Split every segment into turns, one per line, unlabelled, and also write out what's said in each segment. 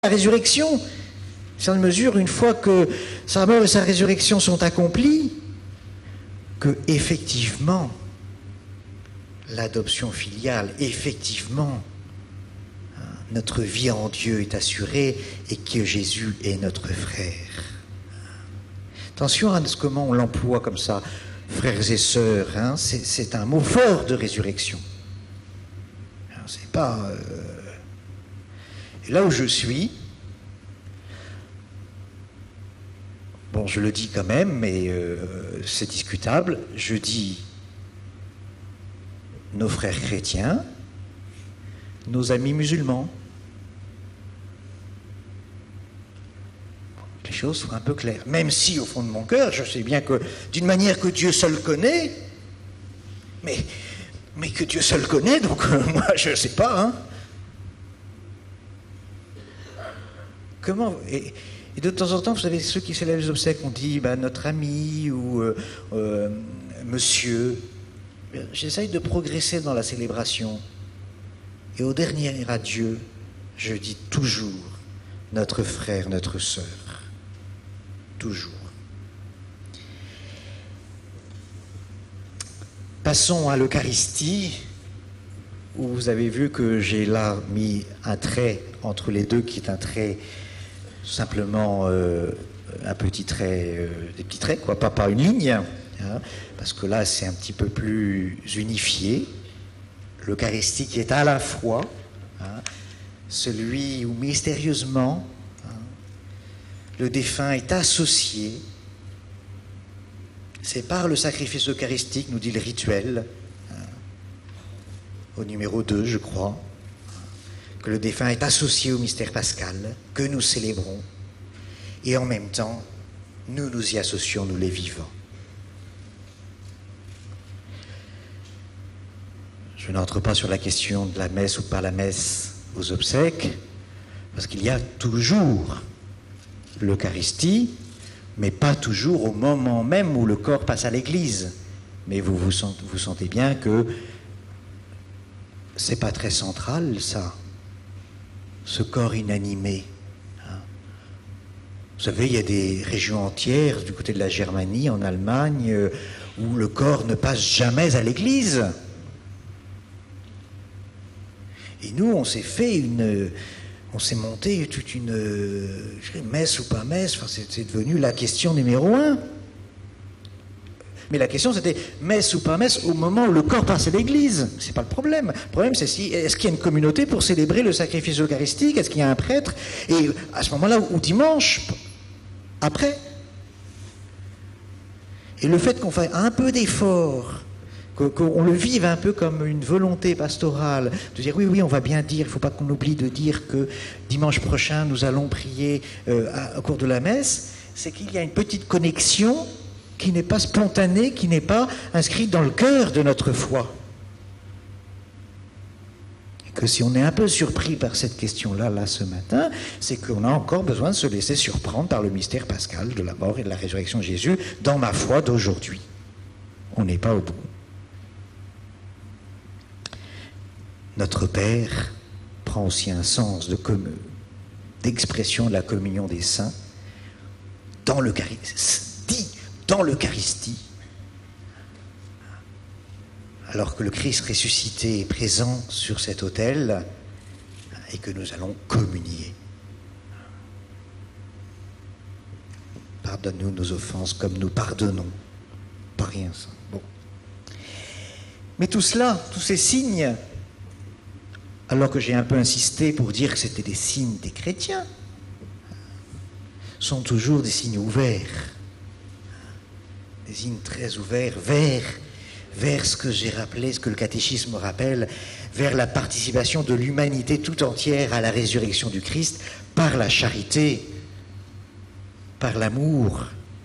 La résurrection, c'est une mesure, une fois que sa mort et sa résurrection sont accomplies, que effectivement, l'adoption filiale, effectivement, notre vie en Dieu est assurée et que Jésus est notre frère. Attention à comment on l'emploie comme ça, frères et sœurs, c'est un mot fort de résurrection. C'est pas... Et là où je suis, bon, je le dis quand même, mais c'est discutable, je dis nos frères chrétiens, nos amis musulmans. Les choses soient un peu claires. Même si, au fond de mon cœur, je sais bien que, d'une manière que Dieu seul connaît, mais que Dieu seul connaît, donc moi, je ne sais pas, hein. Comment... Et de temps en temps, vous savez, ceux qui célèbrent les obsèques, on dit notre ami ou monsieur. J'essaye de progresser dans la célébration. Et au dernier adieu, je dis toujours notre frère, notre sœur. Toujours. Passons à l'Eucharistie, où vous avez vu que j'ai là mis un trait entre les deux, qui est un trait simplement un petit trait, des petits traits, quoi, pas une ligne, hein, parce que là c'est un petit peu plus unifié. L'Eucharistie qui est à la fois celui où mystérieusement le défunt est associé. C'est par le sacrifice eucharistique, nous dit le rituel, au numéro 2, je crois, que le défunt est associé au mystère pascal, que nous célébrons, et en même temps, nous nous y associons, nous les vivants. Je n'entre pas sur la question de la messe ou pas la messe aux obsèques, parce qu'il y a toujours l'Eucharistie, mais pas toujours au moment même où le corps passe à l'église. Mais vous sentez bien que c'est pas très central, ça. Ce corps inanimé. Vous savez, il y a des régions entières, du côté de la Germanie, en Allemagne, où le corps ne passe jamais à l'église. Et nous, on s'est monté toute une messe ou pas messe, enfin, c'est devenu la question numéro 1. Mais la question, c'était messe ou pas messe au moment où le corps passe à l'église. C'est pas le problème. Le problème, c'est est-ce qu'il y a une communauté pour célébrer le sacrifice eucharistique? Est-ce qu'il y a un prêtre? Et à ce moment-là, ou dimanche, après. Et le fait qu'on fasse un peu d'effort, qu'on le vive un peu comme une volonté pastorale, de dire oui, on va bien dire, il ne faut pas qu'on oublie de dire que dimanche prochain, nous allons prier au cours de la messe, c'est qu'il y a une petite connexion qui n'est pas spontanée, qui n'est pas inscrite dans le cœur de notre foi. Et que si on est un peu surpris par cette question-là, là, ce matin, c'est qu'on a encore besoin de se laisser surprendre par le mystère pascal de la mort et de la résurrection de Jésus dans ma foi d'aujourd'hui. On n'est pas au bout. Notre Père prend aussi un sens d'expression de la communion des saints dans l'Eucharistie. Dans l'Eucharistie, alors que le Christ ressuscité est présent sur cet autel et que nous allons communier. Pardonne-nous nos offenses comme nous pardonnons. Pas rien ça. Bon. Mais tout cela, tous ces signes, alors que j'ai un peu insisté pour dire que c'était des signes des chrétiens, sont toujours des signes ouverts. Des signes très ouverts vers ce que j'ai rappelé, ce que le catéchisme rappelle, vers la participation de l'humanité tout entière à la résurrection du Christ par la charité, par l'amour.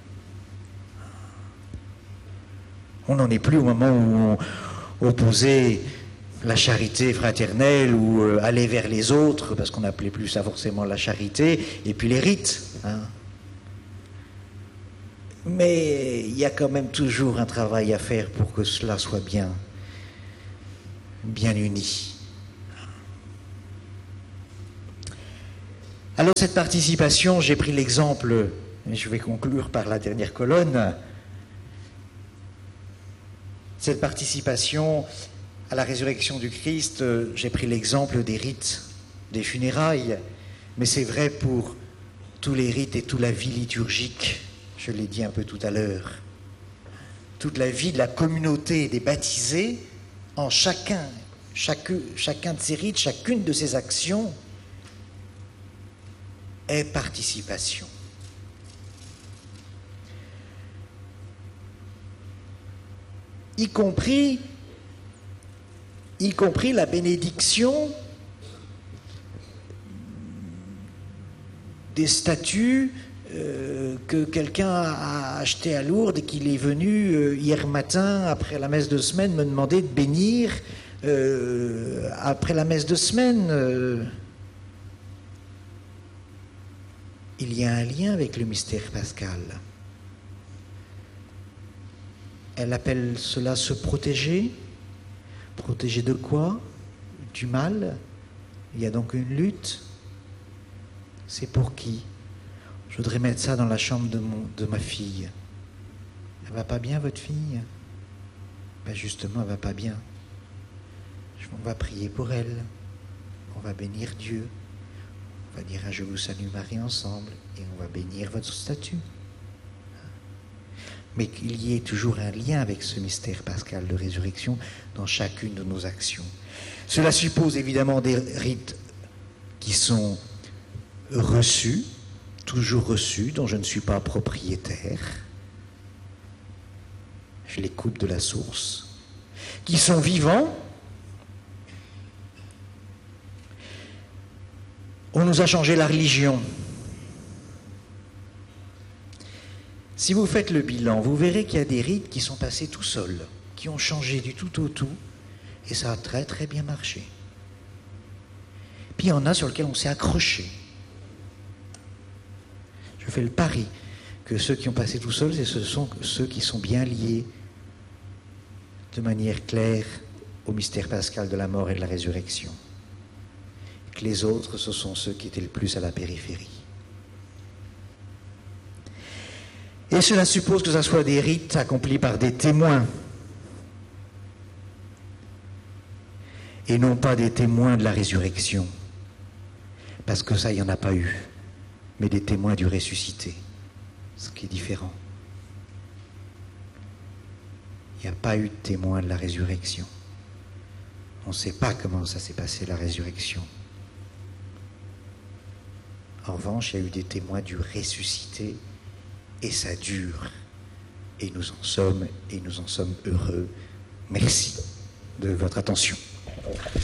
On n'en est plus au moment où on opposait la charité fraternelle ou aller vers les autres, parce qu'on n'appelait plus ça forcément la charité, et puis les rites, Mais il y a quand même toujours un travail à faire pour que cela soit bien uni. Alors cette participation, j'ai pris l'exemple, et je vais conclure par la dernière colonne, cette participation à la résurrection du Christ, j'ai pris l'exemple des rites, des funérailles, mais c'est vrai pour tous les rites et toute la vie liturgique, je l'ai dit un peu tout à l'heure. Toute la vie de la communauté des baptisés, en chacun de ces rites, chacune de ces actions est participation. Y compris la bénédiction des statues que quelqu'un a acheté à Lourdes et qu'il est venu hier matin, après la messe de semaine, me demander de bénir après la messe de semaine. Il y a un lien avec le mystère pascal. Elle appelle cela se protéger. Protéger de quoi? Du mal. Il y a donc une lutte. C'est pour qui? Je voudrais mettre ça dans la chambre de ma fille. Elle va pas bien, votre fille? Ben justement, elle va pas bien. On va prier pour elle. On va bénir Dieu. On va dire un Je vous salue Marie ensemble et on va bénir votre statue. Mais qu'il y ait toujours un lien avec ce mystère pascal de résurrection dans chacune de nos actions. Cela suppose évidemment des rites qui sont reçus, toujours reçus, dont je ne suis pas propriétaire. Je les coupe de la source. Qui sont vivants. On nous a changé la religion. Si vous faites le bilan, vous verrez qu'il y a des rites qui sont passés tout seuls, qui ont changé du tout au tout, et ça a très très bien marché. Puis il y en a sur lesquels on s'est accroché. Je fais le pari que ceux qui ont passé tout seuls, ce sont ceux qui sont bien liés de manière claire au mystère pascal de la mort et de la résurrection. Que les autres, ce sont ceux qui étaient le plus à la périphérie. Et cela suppose que ce soit des rites accomplis par des témoins, et non pas des témoins de la résurrection, parce que ça, il n'y en a pas eu, mais des témoins du ressuscité, ce qui est différent. Il n'y a pas eu de témoins de la résurrection. On ne sait pas comment ça s'est passé, la résurrection. En revanche, il y a eu des témoins du ressuscité, et ça dure. Et nous en sommes heureux. Merci de votre attention.